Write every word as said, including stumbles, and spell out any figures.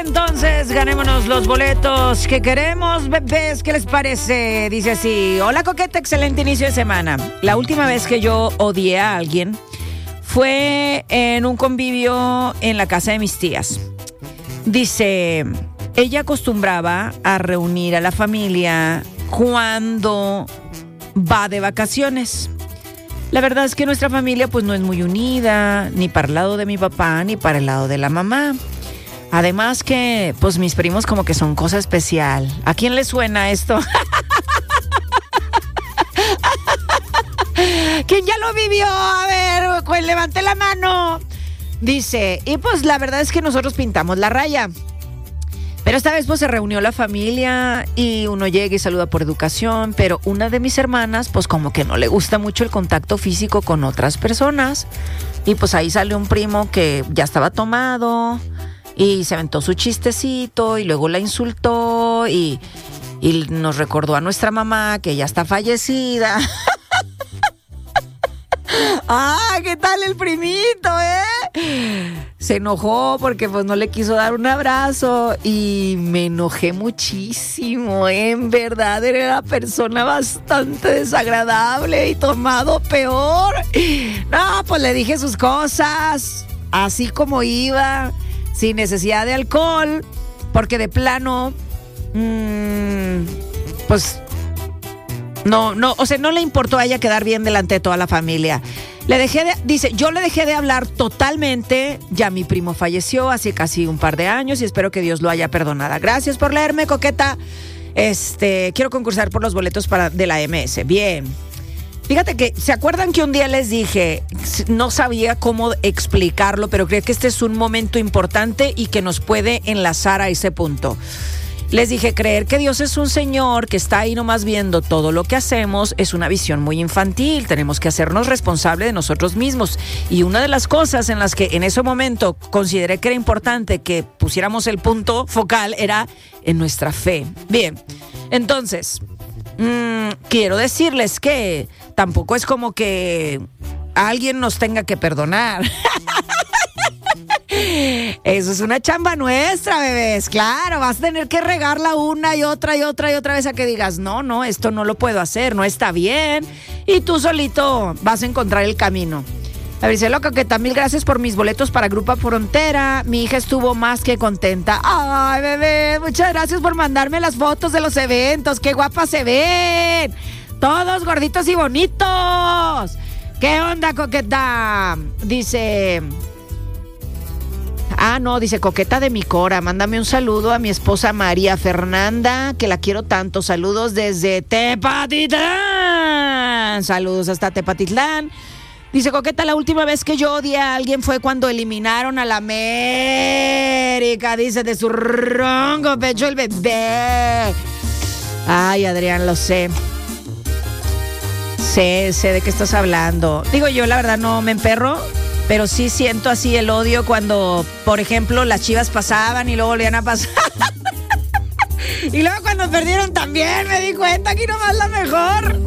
entonces ganémonos los boletos que queremos, bebés. ¿Qué les parece? Dice así: hola, Coqueta, excelente inicio de semana. La última vez que yo odié a alguien fue en un convivio en la casa de mis tías. Dice, ella acostumbraba a reunir a la familia cuando va de vacaciones. La verdad es que nuestra familia pues no es muy unida, ni para el lado de mi papá, ni para el lado de la mamá. Además que pues mis primos como que son cosa especial. ¿A quién le suena esto? ¿Quién ya lo vivió? A ver, pues levante la mano. Dice, y pues la verdad es que nosotros pintamos la raya. Pero esta vez pues se reunió la familia y uno llega y saluda por educación, pero una de mis hermanas pues como que no le gusta mucho el contacto físico con otras personas. Y pues ahí sale un primo que ya estaba tomado y se aventó su chistecito y luego la insultó y, y nos recordó a nuestra mamá que ya está fallecida. ¡Ah, qué tal el primito, eh! Se enojó porque pues no le quiso dar un abrazo y me enojé muchísimo, ¿eh? En verdad era una persona bastante desagradable y tomado peor. No, pues le dije sus cosas, así como iba, sin necesidad de alcohol, porque de plano, mmm, pues... No, no, o sea, no le importó a ella quedar bien delante de toda la familia. Le dejé de, dice, yo le dejé de hablar totalmente. Ya mi primo falleció hace casi un par de años y espero que Dios lo haya perdonado. Gracias por leerme, Coqueta. Este, quiero concursar por los boletos para, de la M S. Bien. Fíjate que, ¿se acuerdan que un día les dije, no sabía cómo explicarlo, pero creo que este es un momento importante y que nos puede enlazar a ese punto? Les dije, creer que Dios es un señor que está ahí nomás viendo todo lo que hacemos es una visión muy infantil. Tenemos que hacernos responsables de nosotros mismos. Y una de las cosas en las que en ese momento consideré que era importante que pusiéramos el punto focal era en nuestra fe. Bien, entonces, mmm, quiero decirles que tampoco es como que alguien nos tenga que perdonar. Eso es una chamba nuestra, bebés. Claro, vas a tener que regarla una y otra y otra y otra vez a que digas, no, no, esto no lo puedo hacer, no está bien. Y tú solito vas a encontrar el camino. A ver, dice, loca, que también gracias por mis boletos para Grupo Frontera. Mi hija estuvo más que contenta. Ay, bebé, muchas gracias por mandarme las fotos de los eventos. Qué guapas se ven. Todos gorditos y bonitos. ¿Qué onda, Coqueta? Dice... Ah, no, dice Coqueta de mi Cora, mándame un saludo a mi esposa María Fernanda, que la quiero tanto. Saludos desde Tepatitlán. Saludos hasta Tepatitlán. Dice Coqueta, la última vez que yo odié a alguien fue cuando eliminaron a la América. Dice, de su ronco pecho el bebé. Ay, Adrián, lo sé. Sé, sé de qué estás hablando. Digo, yo la verdad no me emperro, pero sí siento así el odio cuando, por ejemplo, las Chivas pasaban y luego volvían a pasar. Y luego cuando perdieron también me di cuenta que nomás la mejor.